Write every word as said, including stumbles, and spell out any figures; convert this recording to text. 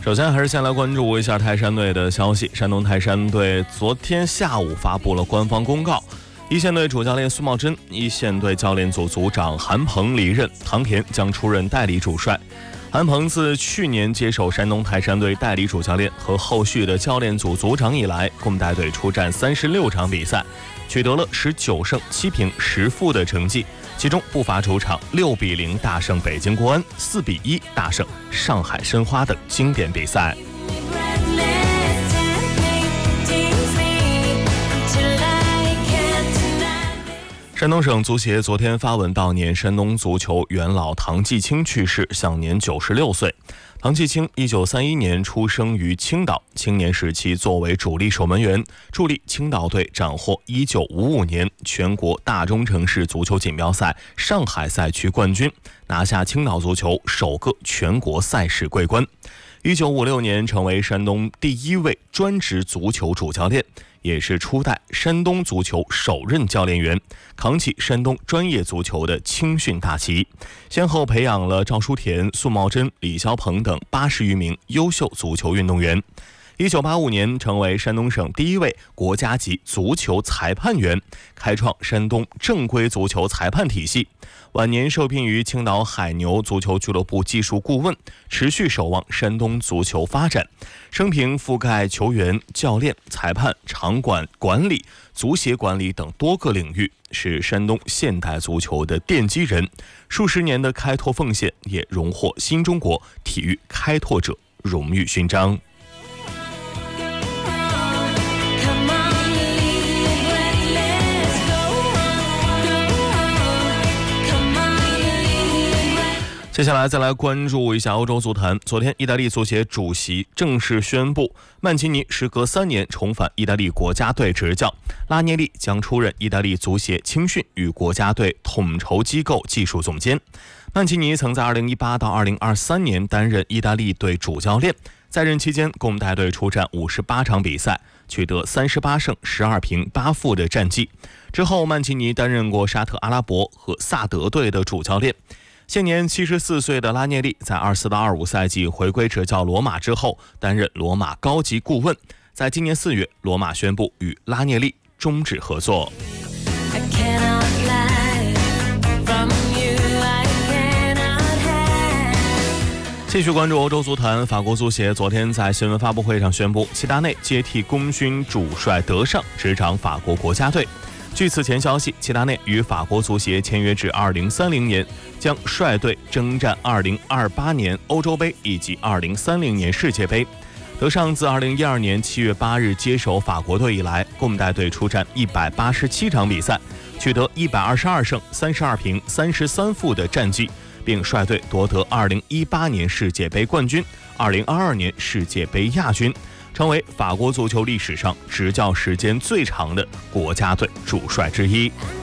首先还是先来关注一下泰山队的消息。山东泰山队昨天下午发布了官方公告，一线队主教练苏茂贞、一线队教练组组长韩鹏离任，唐田将出任代理主帅。韩鹏自去年接手山东泰山队代理主教练和后续的教练组组长以来，共带队出战三十六场比赛，取得了十九胜七平十负的成绩，其中不乏主场六比零大胜北京国安、四比一大胜上海申花等经典比赛。山东省足协昨天发文悼念山东足球元老唐继清去世，享年九十六岁。唐继清一九三一年出生于青岛，青年时期作为主力守门员，助力青岛队斩获一九五五年全国大中城市足球锦标赛上海赛区冠军，拿下青岛足球首个全国赛事桂冠。一九五六年成为山东第一位专职足球主教练，也是初代山东足球首任教练员，扛起山东专业足球的青训大旗，先后培养了赵书田、苏茂贞、李霄鹏等八十余名优秀足球运动员。一九八五年成为山东省第一位国家级足球裁判员，开创山东正规足球裁判体系。晚年受聘于青岛海牛足球俱乐部技术顾问，持续守望山东足球发展。生平覆盖球员、教练、裁判、场馆管理、足协管理等多个领域，是山东现代足球的奠基人。数十年的开拓奉献也荣获新中国体育开拓者荣誉勋章。接下来再来关注一下欧洲足坛。昨天，意大利足协主席正式宣布，曼奇尼时隔三年重返意大利国家队执教，拉涅利将出任意大利足协青训与国家队统筹机构技术总监。曼奇尼曾在二零一八到二零二三年担任意大利队主教练，在任期间共带队出战五十八场比赛，取得三十八胜十二平八负的战绩。之后，曼奇尼担任过沙特阿拉伯和萨德队的主教练。现年七十四岁的拉涅利在二四到二五赛季回归执教罗马之后，担任罗马高级顾问。在今年四月，罗马宣布与拉涅利终止合作。继续关注欧洲足坛，法国足协昨天在新闻发布会上宣布，齐达内接替功勋主帅德尚执掌法国国家队。据此前消息，齐达内与法国足协签约至二零三零年，将率队征战二零二八年欧洲杯以及二零三零年世界杯。德尚自二零一二年七月八日接手法国队以来，共带队出战一百八十七场比赛，取得一百二十二胜三十二平三十三负的战绩，并率队夺得二零一八年世界杯冠军、二零二二年世界杯亚军，成为法国足球历史上执教时间最长的国家队主帅之一。